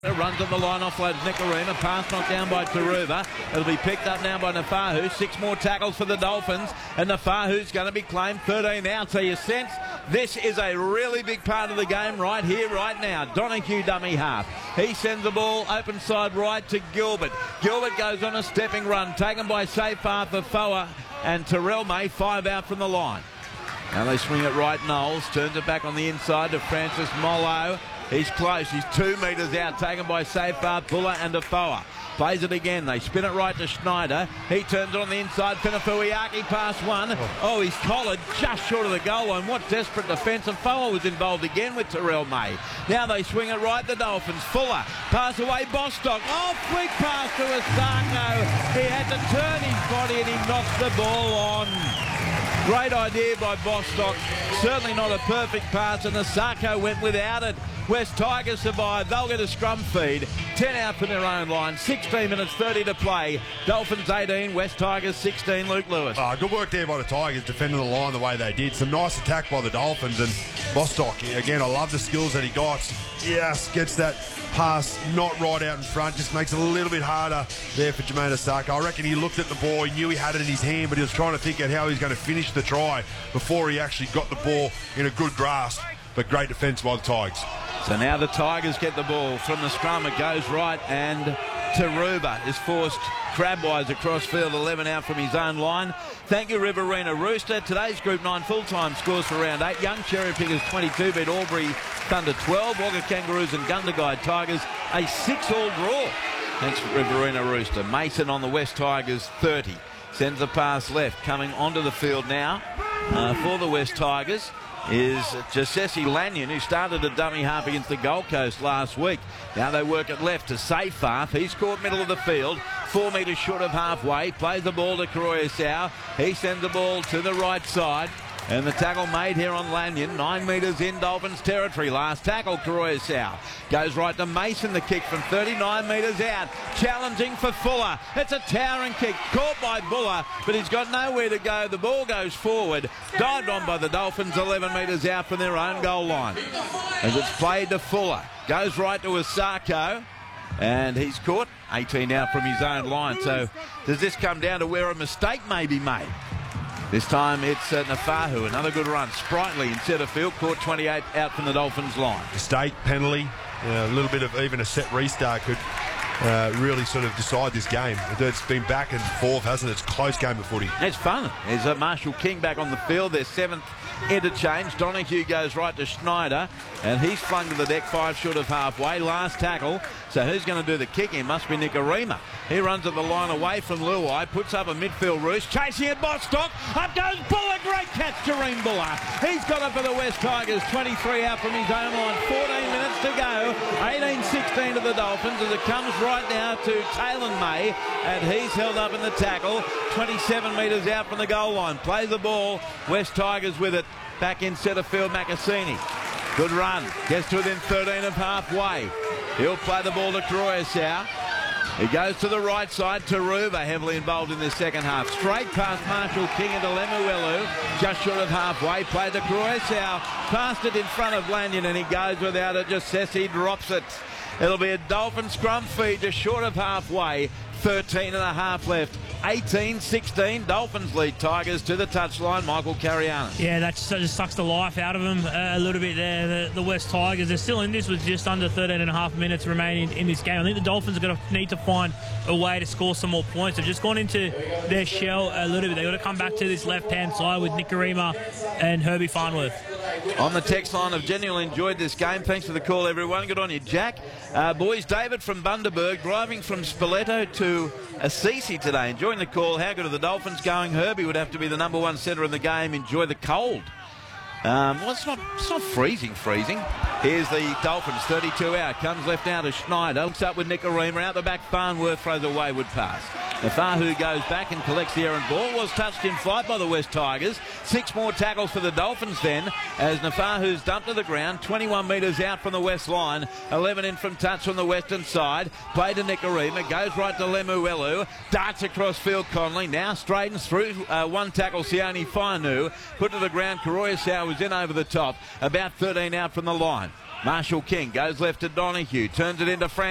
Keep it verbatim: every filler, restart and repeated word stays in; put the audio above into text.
Runs on the line, offloads Nicarima, pass knocked down by Taruva. It'll be picked up now by Nafahu. Six more tackles for the Dolphins, and Nafahu's going to be claimed thirteen out. So you sense this is a really big part of the game right here, right now. Donahue dummy half. He sends the ball open side right to Gilbert. Gilbert goes on a stepping run, taken by safe half for Foa, and Terrell May, five out from the line. Now they swing it right, Knowles turns it back on the inside to Francis Mollo. He's close. He's two metres out, taken by Safar, Buller and Afoa. Plays it again. They spin it right to Schneider. He turns it on the inside. Pinafuiaki past one. Oh, he's collared just short of the goal line. What desperate defence. And Foa was involved again with Terrell May. Now they swing it right, the Dolphins. Fuller. Pass away, Bostock. Oh, quick pass to Asako. He had to turn his body and he knocks the ball on. Great idea by Bostock. Certainly not a perfect pass, and Asako went without it. West Tigers survive. They'll get a scrum feed. ten out from their own line. sixteen minutes thirty to play. Dolphins eighteen, West Tigers sixteen. Luke Lewis. Oh, good work there by the Tigers defending the line the way they did. Some nice attack by the Dolphins, and Bostock, again, I love the skills that he got. Yes, gets that pass not right out in front, just makes it a little bit harder there for Jermaine Asako. I reckon he looked at the ball, he knew he had it in his hand, but he was trying to think out how he's going to finish the try before he actually got the ball in a good grasp. But great defence by the Tigers. So now the Tigers get the ball from the scrum. It goes right, and Taruva is forced crabwise across field, eleven out from his own line. Thank you, Riverina Rooster. Today's Group nine full-time scores for round eight. Young Cherry Pickers twenty-two beat Albury Thunder twelve. Wagga Kangaroos and Gundagai Tigers a six-all draw. Thanks, Riverina Rooster. Mason on the West Tigers thirty. Sends the pass left. Coming onto the field now uh, for the West Tigers is Josesi Lanyon, who started a dummy half against the Gold Coast last week. Now they work it left to safe half. He's caught middle of the field, four metres short of halfway. Plays the ball to Karoyasau. He sends the ball to the right side. And the tackle made here on Lanyon, nine metres in Dolphins territory. Last tackle, Karoyasau. Goes right to Mason, the kick from thirty-nine metres out. Challenging for Fuller. It's a towering kick, caught by Buller, but he's got nowhere to go. The ball goes forward, dived on by the Dolphins, eleven metres out from their own goal line. As it's played to Fuller. Goes right to Asako. And he's caught, eighteen out from his own line. So does this come down to where a mistake may be made? This time it's uh, Nafahu, another good run. Sprightly in centre field, caught twenty-eight out from the Dolphins line. Mistake, penalty, uh, a little bit of even a set restart could uh, really sort of decide this game. It's been back and forth, hasn't it? It's a close game of footy. It's fun. There's uh, Marshall King back on the field, their seventh interchange. Donahue goes right to Schneider, and he's flung to the deck, five short of halfway. Last tackle. So who's going to do the kicking? Must be Nicarima. He runs at the line away from Luai, puts up a midfield roost, chasing at Bostock. Up goes Buller, great catch, Jareem Buller. He's got it for the West Tigers, twenty-three out from his own line, fourteen minutes to go, eighteen sixteen to the Dolphins as it comes right now to Taylor May, and he's held up in the tackle, twenty-seven metres out from the goal line. Plays the ball, West Tigers with it, back in centre field, Macassini. Good run, gets to within thirteen of halfway. He'll play the ball to Karoyasau. He goes to the right side. Taruva heavily involved in the second half. Straight past Marshall King into Lemuelu. Just short of halfway. Played to Karoyasau. Passed it in front of Lanyon and he goes without it. Just says he drops it. It'll be a Dolphin scrum feed just short of halfway. thirteen and a half left. eighteen sixteen. Dolphins lead Tigers to the touchline. Michael Carianis. Yeah, that just sucks the life out of them uh, a little bit there. The, the West Tigers, they're still in this with just under thirteen and a half minutes remaining in this game. I think the Dolphins are going to need to find a way to score some more points. They've just gone into their shell a little bit. They've got to come back to this left-hand side with Nicarima and Herbie Farnworth. On the text line, I've genuinely enjoyed this game. Thanks for the call, everyone. Good on you, Jack. Uh, boys, David from Bundaberg, driving from Spoleto to Assisi today. Enjoying the call. How good are the Dolphins going? Herbie would have to be the number one centre in the game. Enjoy the cold. Um, well, it's not, it's not freezing, freezing. Here's the Dolphins, thirty-two out. Comes left now to Schneider. Looks up with Nicarima. Out the back, Farnworth throws a wayward pass. Nafahu goes back and collects the errant ball. Was touched in flight by the West Tigers. Six more tackles for the Dolphins then, as Nafahu's dumped to the ground. twenty-one metres out from the west line. eleven in from touch on the western side. Play to Nicarima. Goes right to Lemuelu. Darts across field Conley. Now straightens through. Uh, one tackle, Sione Fainu. Put to the ground. Karoyasau was in over the top. About thirteen out from the line. Marshall King goes left to Donahue. Turns it into Frank.